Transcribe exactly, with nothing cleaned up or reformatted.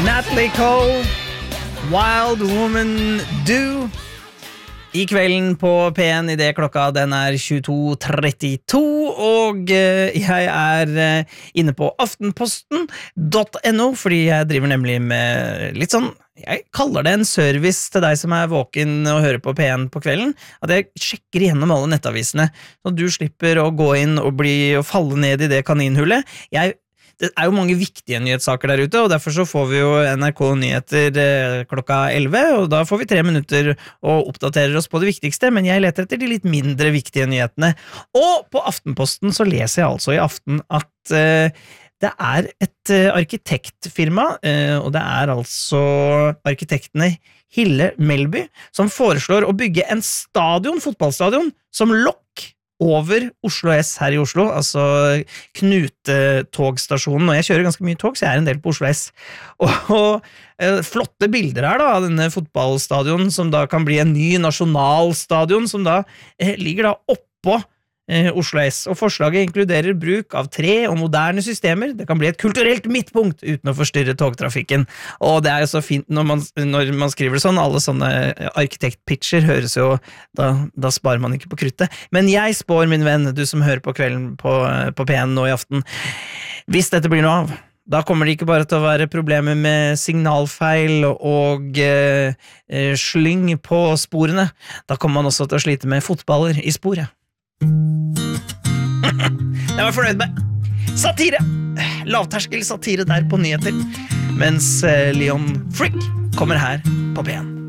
Natalie Cole, Wild Woman Do. I kvelden på P en I det klokka den er tjueto trettito, og jeg er inne på aftenposten punktum no, fordi jeg driver nemlig med litt sånn, jeg kaller det en service til deg som er våken og hører på P en på kvelden, at jeg sjekker igjennom alle nettavisene, så du slipper å gå inn og, bli, og falle ned I det kaninhullet. Jeg Det er jo mange viktige nyhetssaker der ute, og derfor så får vi jo N R K Nyheter eh, klokka elleve, og da får vi tre minutter og oppdaterer oss på det viktigste, men jeg leter etter de litt mindre viktige nyhetene. Og på Aftenposten så leser jeg altså I aften at eh, det er et eh, arkitektfirma, eh, og det er altså arkitektene Hille Melby, som foreslår å bygge en stadion, fotballstadion, som lokk over Oslo S her I Oslo, altså Knutetogstasjonen, og jeg kjører ganske mye tog, så jeg er en del på Oslo S. Og, og eh, flotte bilder her da, av denne fotballstadion, som da kan bli en ny nasjonalstadion, som da eh, ligger da oppå eh, Oslo S, og forslaget inkluderer bruk av tre og moderne systemer. Det kan bli et kulturelt midtpunkt uten å forstyrre togtrafikken, og det er jo så fint når man, når man skriver det sånn. Alle sånne arkitektpitcher høres jo, da, da sparer man ikke på kruttet, men jeg spår, min venn, du som hører på kvelden på, på P en nå I aften, hvis dette blir noe av, da kommer det ikke bare til å være problemer med signalfeil og eh, slyng på sporene, da kommer man også til å slite med fotballer I sporet. Jeg var fornøyd med satire, lavterskel satire der på nyheter, mens Leon Frick kommer her på P en.